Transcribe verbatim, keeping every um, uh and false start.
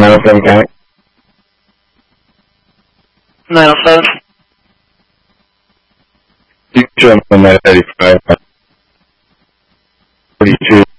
nine oh seven count. nine oh seven. You show them on that eighty-five. forty-two.